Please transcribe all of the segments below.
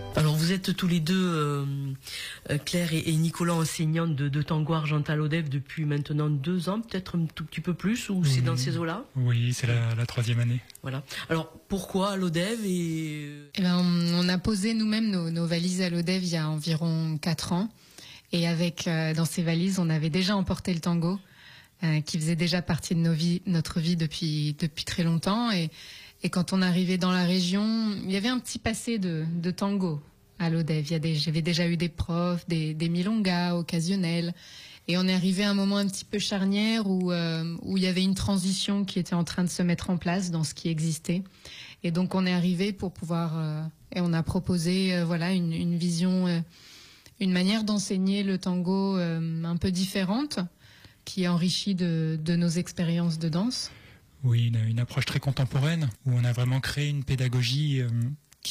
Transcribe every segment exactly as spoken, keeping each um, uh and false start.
Alors vous êtes tous les deux, euh, Claire et, et Nicolas, enseignants de, de tango argental à l'Odève depuis maintenant deux ans, peut-être un tout petit peu plus, ou oui. C'est dans ces eaux-là? Oui, c'est la, la troisième année. Voilà. Alors pourquoi à l'Odève et... Eh ben, on, on a posé nous-mêmes nos, nos valises à l'Odève il y a environ quatre ans. Et avec euh, dans ces valises, on avait déjà emporté le tango, euh, qui faisait déjà partie de nos vies, notre vie depuis depuis très longtemps. Et, et quand on arrivait dans la région, il y avait un petit passé de, de tango à l'Odève. Il y a des, j'avais déjà eu des profs, des, des milongas occasionnels. Et on est arrivé à un moment un petit peu charnière où euh, où il y avait une transition qui était en train de se mettre en place dans ce qui existait. Et donc on est arrivé pour pouvoir euh, et on a proposé euh, voilà une, une vision, euh, une manière d'enseigner le tango euh, un peu différente, qui est enrichie de, de nos expériences de danse. Oui, une, une approche très contemporaine où on a vraiment créé une pédagogie euh,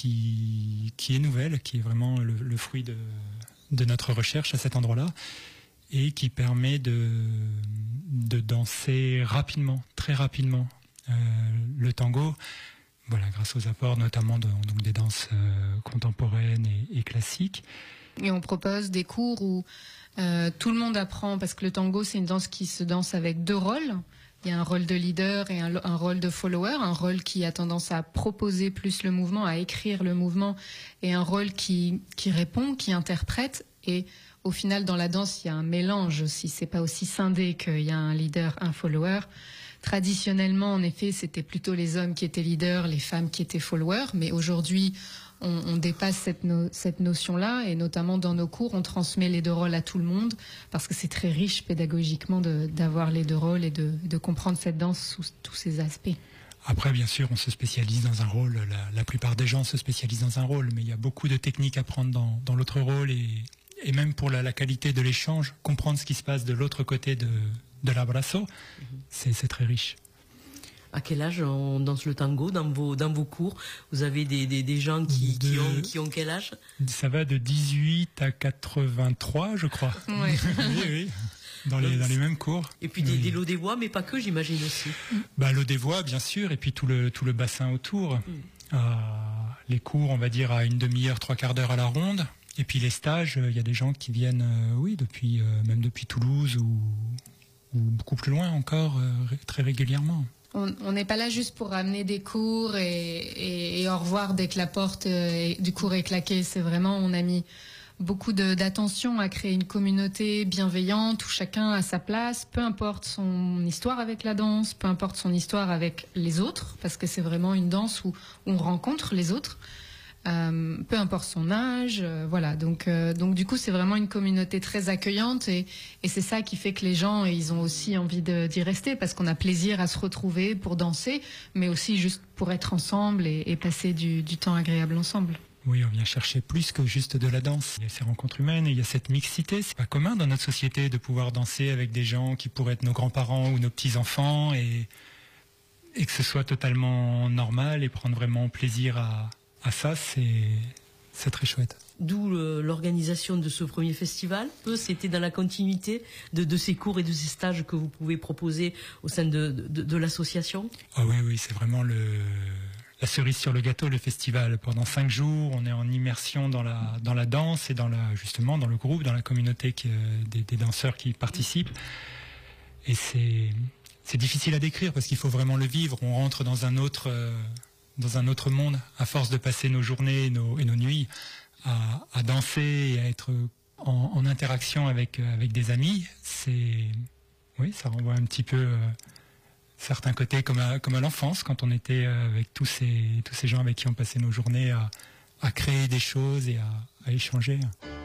qui qui est nouvelle, qui est vraiment le, le fruit de de notre recherche à cet endroit-là, et qui permet de de danser rapidement, très rapidement euh, le tango. Voilà, grâce aux apports notamment de, donc des danses euh, contemporaines et, et classiques. Et on propose des cours où euh, tout le monde apprend, parce que le tango, c'est une danse qui se danse avec deux rôles. Il y a un rôle de leader et un, un rôle de follower, un rôle qui a tendance à proposer plus le mouvement, à écrire le mouvement, et un rôle qui, qui répond, qui interprète. Et au final, dans la danse, il y a un mélange aussi. C'est pas aussi scindé qu'il y a un leader, un follower. Traditionnellement, en effet, c'était plutôt les hommes qui étaient leaders, les femmes qui étaient followers. Mais aujourd'hui, on, on dépasse cette, no, cette notion-là, et notamment dans nos cours, on transmet les deux rôles à tout le monde, parce que c'est très riche pédagogiquement de, d'avoir les deux rôles et de, de comprendre cette danse sous tous ses aspects. Après, bien sûr, on se spécialise dans un rôle. La, la plupart des gens se spécialisent dans un rôle, mais il y a beaucoup de techniques à prendre dans, dans l'autre rôle, et, et même pour la, la qualité de l'échange, comprendre ce qui se passe de l'autre côté de, de l'abrazo, mmh. c'est, c'est très riche. À quel âge on danse le tango dans vos dans vos cours? Vous avez des des, des gens qui, de, qui ont qui ont quel âge? Ça va de dix-huit à quatre-vingt-trois, je crois. Ouais. Oui, oui. Dans les, dans les mêmes cours. Et puis des, oui. des Lodévois, mais pas que, j'imagine aussi. Bah, Lodévois, bien sûr, et puis tout le, tout le bassin autour. Mm. Euh, les cours, on va dire, à une demi-heure, trois quarts d'heure à la ronde. Et puis les stages, il y a des gens qui viennent, euh, oui, depuis, euh, même depuis Toulouse ou, ou beaucoup plus loin encore, euh, très régulièrement. On n'est pas là juste pour ramener des cours et, et, et au revoir dès que la porte euh, du cours est claquée. C'est vraiment, on a mis beaucoup de, d'attention à créer une communauté bienveillante où chacun a sa place, peu importe son histoire avec la danse, peu importe son histoire avec les autres, parce que c'est vraiment une danse où, où on rencontre les autres, euh, peu importe son âge, euh, voilà. Donc, euh, donc du coup, c'est vraiment une communauté très accueillante, et, et c'est ça qui fait que les gens, ils ont aussi envie de, d'y rester, parce qu'on a plaisir à se retrouver pour danser, mais aussi juste pour être ensemble et, et passer du, du temps agréable ensemble. Oui, on vient chercher plus que juste de la danse. Il y a ces rencontres humaines et il y a cette mixité. C'est pas commun dans notre société de pouvoir danser avec des gens qui pourraient être nos grands-parents ou nos petits-enfants, et, et que ce soit totalement normal et prendre vraiment plaisir à, à ça, c'est, c'est très chouette. D'où le, l'organisation de ce premier festival. C'était dans la continuité de, de ces cours et de ces stages que vous pouvez proposer au sein de, de, de l'association. Ah oui, oui, c'est vraiment le... la cerise sur le gâteau, le festival. Pendant cinq jours, on est en immersion dans la dans la danse et dans la justement dans le groupe, dans la communauté qui, des, des danseurs qui participent. Et c'est c'est difficile à décrire parce qu'il faut vraiment le vivre. On rentre dans un autre euh, dans un autre monde à force de passer nos journées et nos, et nos nuits à, à danser et à être en, en interaction avec avec des amis. C'est oui, ça renvoie un petit peu. Euh, certains côtés comme à, comme à l'enfance, quand on était avec tous ces, tous ces gens avec qui on passait nos journées à, à créer des choses et à, à échanger.